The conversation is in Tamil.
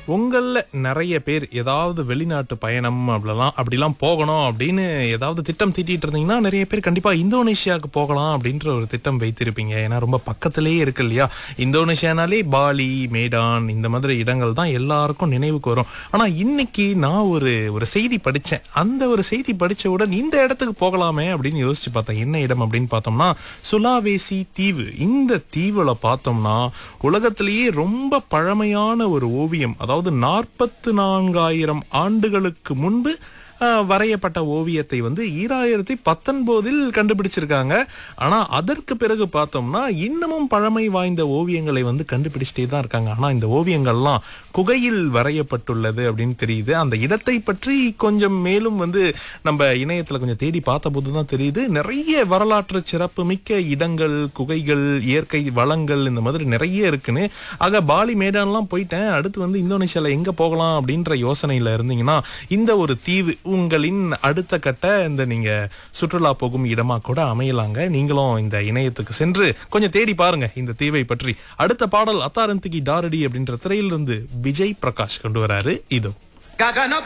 உங்கள நிறைய பேர் ஏதாவது வெளிநாட்டு பயணம் அப்படிலாம் போகணும் அப்படின்னு ஏதாவது திட்டம் தீட்டிட்டு இருந்தீங்கன்னா நிறைய பேர் கண்டிப்பா இந்தோனேஷியாவுக்கு போகலாம் அப்படின்ற ஒரு திட்டம் வைத்திருப்பீங்க. ஏன்னா ரொம்ப பக்கத்திலேயே இருக்கு இல்லையா? இந்தோனேஷியானாலே பாலி, மேடான் இந்த மாதிரி இடங்கள் தான் எல்லாருக்கும் நினைவுக்கு வரும். ஆனா இன்னைக்கு நான் ஒரு செய்தி படிச்சேன். அந்த ஒரு செய்தி படிச்சவுடன் இந்த இடத்துக்கு போகலாமே அப்படின்னு யோசிச்சு பார்த்தேன். என்ன இடம் அப்படின்னு பார்த்தோம்னா சுலாவேசி தீவு. இந்த தீவுல பார்த்தோம்னா உலகத்திலேயே ரொம்ப பழமையான ஒரு ஓவியம், அதாவது 44,000 ஆண்டுகளுக்கு முன்பு வரையப்பட்ட ஓவியத்தை வந்து 2019 கண்டுபிடிச்சிருக்காங்க. ஆனா அதற்கு பிறகு பார்த்தோம்னா இன்னமும் பழமை வாய்ந்த ஓவியங்களை வந்து கண்டுபிடிச்சிட்டே தான் இருக்காங்க. ஆனா இந்த ஓவியங்கள்லாம் குகையில் வரையப்பட்டுள்ளது அப்படின்னு தெரியுது. அந்த இடத்தை பற்றி கொஞ்சம் மேலும் வந்து நம்ம இணையத்துல கொஞ்சம் தேடி பார்த்தபோது தான் தெரியுது, நிறைய வரலாற்று சிறப்பு மிக்க இடங்கள், குகைகள், இயற்கை வளங்கள் இந்த மாதிரி நிறைய இருக்குன்னு. ஆக பாலி, மேடான்லாம் போயிட்டேன். அடுத்து வந்து இந்தோனேஷியால எங்க போகலாம் அப்படின்ற யோசனையில இருந்தீங்கன்னா இந்த ஒரு தீவு உங்களின் அடுத்த கட்ட இந்த நீங்க சுற்றுலா போகும் இடமா கூட அமையலாங்க. நீங்களும் இந்த இணையத்துக்கு சென்று கொஞ்சம் தேடி பாருங்க இந்த தீவை பற்றி. அடுத்த பாடல் அத்தாரந்திகி டாரடி அப்படின்ற திரையிலிருந்து விஜய் பிரகாஷ் கொண்டு வராரு. இதோ